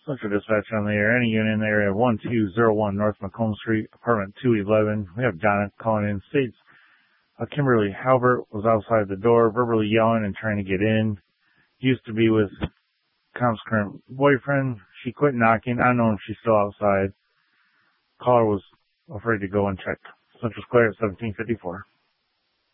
Central Dispatch on the air. Any unit in the area of 1201 North Macomb Street, apartment 211. We have Donna calling in. States Kimberly Halbert was outside the door, verbally yelling and trying to get in. Used to be with Comp's current boyfriend. She quit knocking. I don't know if she's still outside. Caller was afraid to go and check. Central Square at 1754.